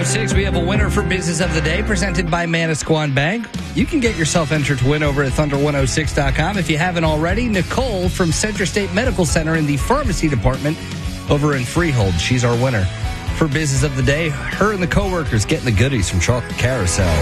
106, we have a winner for Business of the Day presented by Manasquan Bank. You can get yourself entered to win over at thunder106.com. If you haven't already, Nicole from Central State Medical Center in the pharmacy department over in Freehold. She's our winner for Business of the Day. Her and the coworkers getting the goodies from Chocolate Carousel.